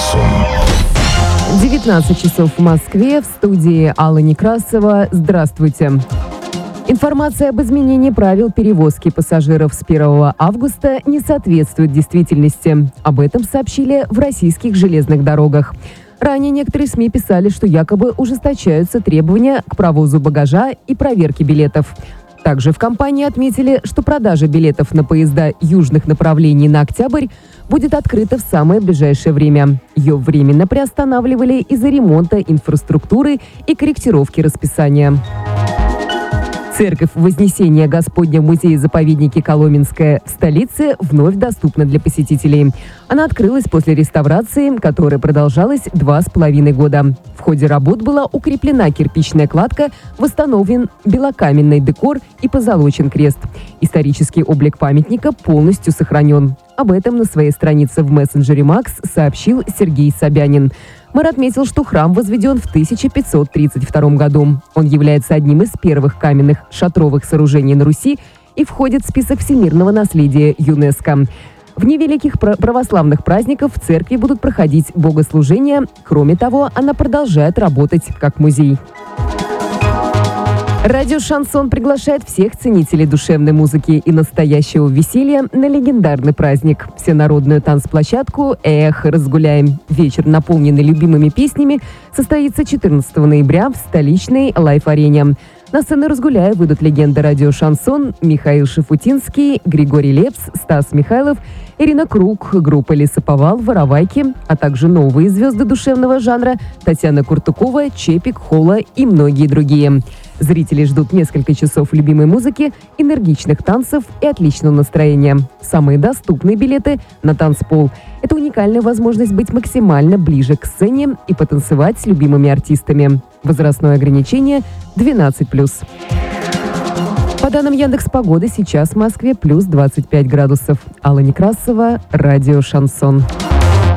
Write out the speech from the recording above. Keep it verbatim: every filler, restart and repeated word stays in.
Шансон. девятнадцать часов в Москве. В студии Алла Некрасова. Здравствуйте. Информация об изменении правил перевозки пассажиров с первого августа не соответствует действительности. Об этом сообщили в российских железных дорогах. Ранее некоторые СМИ писали, что якобы ужесточаются требования к провозу багажа и проверке билетов. Также в компании отметили, что продажа билетов на поезда южных направлений на октябрь будет открыта в самое ближайшее время. Ее временно приостанавливали из-за ремонта инфраструктуры и корректировки расписания. Церковь Вознесения Господня в музее-заповеднике Коломенское в столице вновь доступна для посетителей. Она открылась после реставрации, которая продолжалась два с половиной года. В ходе работ была укреплена кирпичная кладка, восстановлен белокаменный декор и позолочен крест. Исторический облик памятника полностью сохранен. Об этом на своей странице в мессенджере Макс сообщил Сергей Собянин. Мэр отметил, что храм возведен в тысяча пятьсот тридцать втором году. Он является одним из первых каменных шатровых сооружений на Руси и входит в список всемирного наследия ЮНЕСКО. В дни великих православных праздников в церкви будут проходить богослужения. Кроме того, она продолжает работать как музей. Радио «Шансон» приглашает всех ценителей душевной музыки и настоящего веселья на легендарный праздник. Всенародную танцплощадку «Эх, разгуляем». Вечер, наполненный любимыми песнями, состоится четырнадцатого ноября в столичной Лайф-арене. На сцену «Разгуляя» выйдут легенды радио «Шансон» Михаил Шафутинский, Григорий Лепс, Стас Михайлов, Ирина Круг, группа «Лесоповал», «Воровайки», а также новые звезды душевного жанра Татьяна Куртукова, Чепик, Холла и многие другие. Зрители ждут несколько часов любимой музыки, энергичных танцев и отличного настроения. Самые доступные билеты на танцпол. Это уникальная возможность быть максимально ближе к сцене и потанцевать с любимыми артистами. Возрастное ограничение двенадцать плюс. По данным Яндекс.Погоды, сейчас в Москве плюс двадцать пять градусов. Алла Некрасова, радио «Шансон».